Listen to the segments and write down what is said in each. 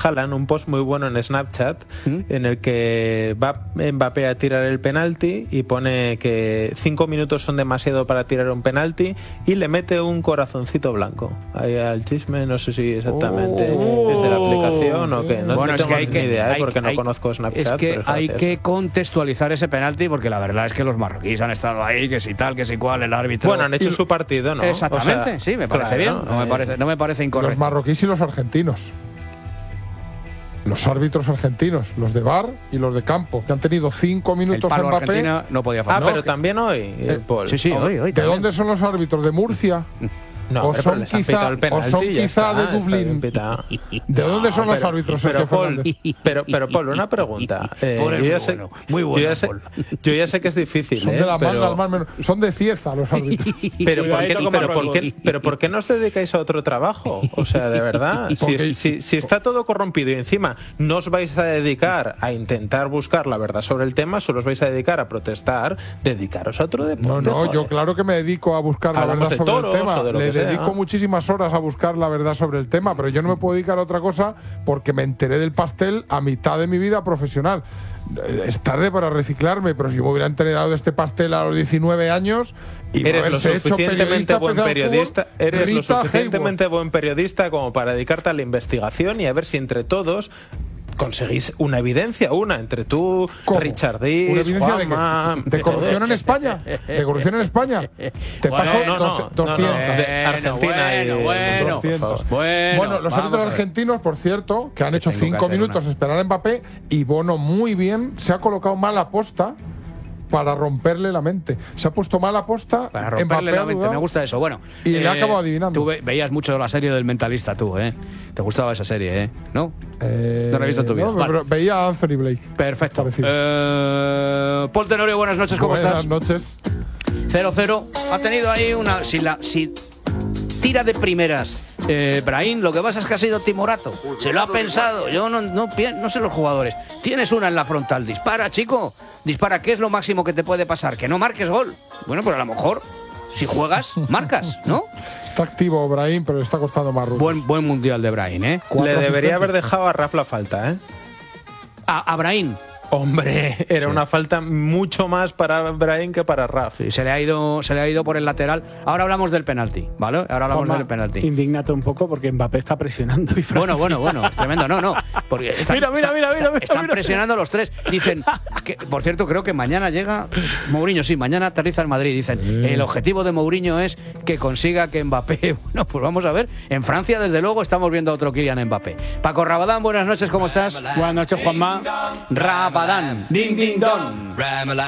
Haaland un post muy bueno en Snapchat en el que va Mbappé a tirar el penalti y pone que 5 minutos son demasiado para tirar un penalti y le mete un corazoncito blanco ahí al chisme. No sé si exactamente es de la aplicación o qué. No, bueno, no tengo es ni idea, porque no conozco Snapchat. Es que hay que contextualizar ese penalti, porque la verdad es que los marroquíes han estado ahí, que si tal, que si cual, el árbitro. Bueno, han hecho su partido, ¿no? Exactamente, o sea, sí, me parece bien. No me parece incorrecto. Los marroquíes y los argentinos. Los árbitros argentinos, los de VAR y los de campo, que han tenido 5 minutos en Mbappé. Argentina no podía faltar. Pero también hoy, Paul. Sí, hoy. ¿De dónde son los árbitros? ¿De Murcia? No, o son quizá de Dublín. ¿De dónde son los árbitros? Pero Paul, una pregunta. Yo ya sé que es difícil. Son de la manga al mar menor. Son de Cieza los árbitros. pero ¿por qué no os dedicáis a otro trabajo? O sea, de verdad. Si está todo corrompido y encima no os vais a dedicar a intentar buscar la verdad sobre el tema, solo os vais a dedicar a protestar, dedicaros a otro deporte. No, yo claro que me dedico a buscar la verdad sobre el tema. Dedico muchísimas horas a buscar la verdad sobre el tema, pero yo no me puedo dedicar a otra cosa porque me enteré del pastel a mitad de mi vida profesional. Es tarde para reciclarme, pero si yo me hubiera enterado de este pastel a los 19 años y eres lo suficientemente buen periodista, eres lo suficientemente buen periodista como para dedicarte a la investigación y a ver si entre todos conseguís una evidencia, entre tú, Richardis, Juanma… ¿De corrupción en España? ¿De corrupción en España? Te paso 200. De Argentina y 200. Bueno, los árbitros argentinos, por cierto, que han hecho 5 minutos esperar a Mbappé, y Bono muy bien, se ha colocado mal a posta para romperle la mente. Se ha puesto mal a posta para romperle la mente. Me gusta eso. Bueno, y le ha acabado adivinando. Tú veías mucho la serie del Mentalista, tú, ¿eh? ¿Te gustaba esa serie, ¿no? No la he visto en tu vida. Pero veía a Anthony Blake. Perfecto. Paul Tenorio, buenas noches, ¿cómo estás? Buenas noches. 0-0. Ha tenido ahí una… Si tira de primeras Brahim, lo que pasa es que ha sido timorato. Se lo ha pensado. Yo no sé los jugadores. Tienes una en la frontal. Dispara, chico. Dispara. ¿Qué es lo máximo que te puede pasar? Que no marques gol. Bueno, pero a lo mejor, si juegas, marcas, ¿no? Está activo Brahim, pero le está costando más ruido. Buen mundial de Brahim, ¿eh? Le debería haber dejado a Raf la falta, ¿eh? A Brahim. Hombre, era una falta mucho más para Brahim que para Raf. Sí, se le ha ido por el lateral. Ahora hablamos del penalti, ¿vale? Ahora hablamos del penalti. Indígnate un poco porque Mbappé está presionando. Y bueno, es tremendo. No. Porque están presionando los tres. Dicen, que, por cierto, creo que mañana llega Mourinho. Sí, mañana aterriza en Madrid. Dicen, el objetivo de Mourinho es que consiga que Mbappé… Bueno, pues vamos a ver. En Francia, desde luego, estamos viendo a otro Kylian Mbappé. Paco Rabadán, buenas noches, ¿cómo estás? Buenas noches, Juanma. Rabadán. Ding, ding, dong.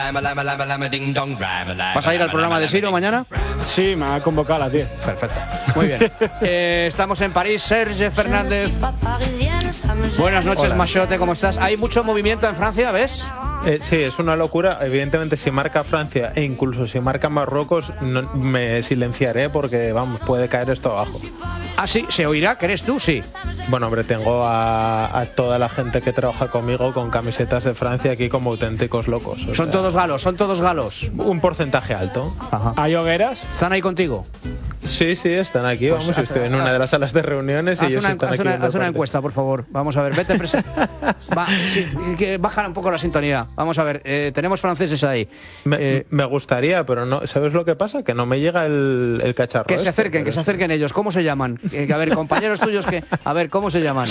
¿Vas a ir al programa de Siro mañana? Sí, me ha convocado a las 10. Perfecto. Muy bien. Estamos en París. Serge Fernández. Buenas noches, Hola. Machote, ¿cómo estás? ¿Hay mucho movimiento en Francia, ves? Sí, es una locura. Evidentemente, si marca Francia e incluso si marca Marruecos, me silenciaré porque, vamos, puede caer esto abajo. Ah, sí, ¿se oirá? ¿Crees tú? Sí. Bueno, hombre, tengo a toda la gente que trabaja conmigo con camisetas de Francia aquí como auténticos locos. Son todos galos. Un porcentaje alto. Ajá. ¿Hay hogueras? ¿Están ahí contigo? Sí, están aquí. Pues vamos, estoy en una de las salas de reuniones y ellos están aquí. Haz una encuesta, por favor. Vamos a ver, vete baja un poco la sintonía. Vamos a ver, tenemos franceses ahí. Me gustaría, pero no. ¿Sabes lo que pasa? Que no me llega el cacharro. Que se acerquen ellos. ¿Cómo se llaman? A ver, compañeros tuyos a ver, ¿cómo se llaman?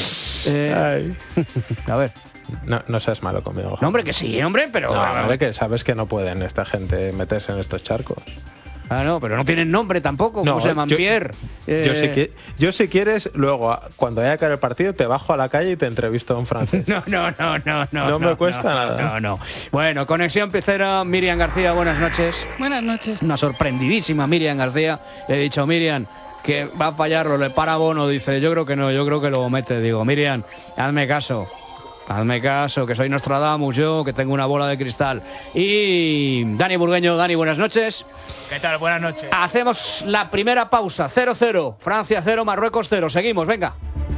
A ver. No seas malo conmigo. No, hombre, que sí, hombre, pero… No, hombre, que sabes que no pueden esta gente meterse en estos charcos. Ah, no, pero no tienen nombre tampoco. ¿Cómo se llaman? Pierre. Yo si quieres, luego, cuando haya acabado el partido, te bajo a la calle y te entrevisto en francés. No. No me cuesta nada. No. Bueno, Conexión Pecera, Miriam García, buenas noches. Buenas noches. Una sorprendidísima Miriam García. Le he dicho, Miriam, que va a fallarlo, le para Bono. Dice, yo creo que no, yo creo que lo mete. Digo, Miriam, hazme caso, que soy Nostradamus, yo, que tengo una bola de cristal. Y Dani Burgueño. Dani, buenas noches. ¿Qué tal? Buenas noches. Hacemos la primera pausa. 0-0. Francia 0, Marruecos 0. Seguimos, venga.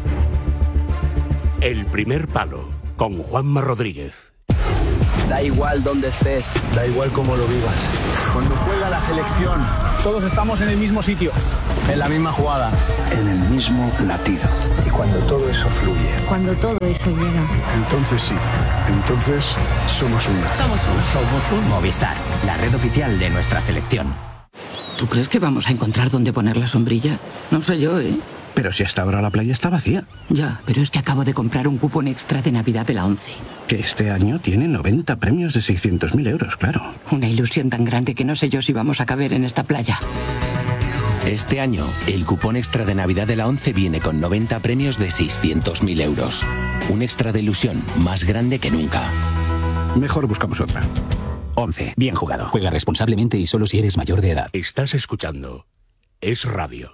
El primer palo, con Juanma Rodríguez. Da igual dónde estés. Da igual cómo lo vivas. Cuando juega la selección, todos estamos en el mismo sitio. En la misma jugada. En el mismo latido. Y cuando todo eso fluye. Cuando todo eso llega. Entonces sí. Entonces somos una. Somos un Movistar, la red oficial de nuestra selección. ¿Tú crees que vamos a encontrar dónde poner la sombrilla? No sé yo, ¿eh? Pero si hasta ahora la playa está vacía. Ya, pero es que acabo de comprar un cupón extra de Navidad de la 11. Que este año tiene 90 premios de 600.000 euros, claro. Una ilusión tan grande que no sé yo si vamos a caber en esta playa. Este año, el cupón extra de Navidad de la 11 viene con 90 premios de 600.000 euros. Un extra de ilusión más grande que nunca. Mejor buscamos otra. 11. Bien jugado. Juega responsablemente y solo si eres mayor de edad. Estás escuchando Es Radio.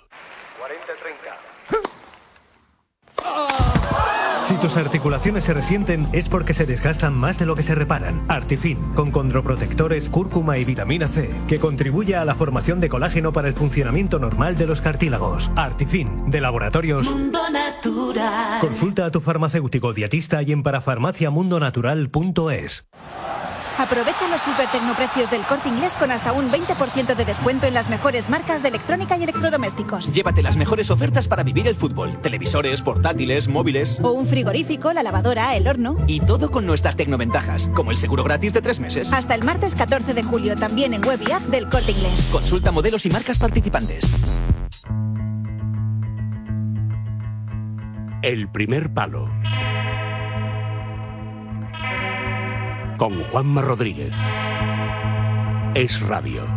40-30. Si tus articulaciones se resienten es porque se desgastan más de lo que se reparan. Artifin, con condroprotectores, cúrcuma y vitamina C, que contribuye a la formación de colágeno para el funcionamiento normal de los cartílagos. Artifin, de Laboratorios Mundo Natural. Consulta a tu farmacéutico dietista y en parafarmaciamundonatural.es. Aprovecha los super tecnoprecios del Corte Inglés con hasta un 20% de descuento en las mejores marcas de electrónica y electrodomésticos. Llévate las mejores ofertas para vivir el fútbol. Televisores, portátiles, móviles. O un frigorífico, la lavadora, el horno. Y todo con nuestras tecnoventajas, como el seguro gratis de 3 meses. Hasta el martes 14 de julio, también en web y app del Corte Inglés. Consulta modelos y marcas participantes. El primer palo. Con Juanma Rodríguez. Es Radio.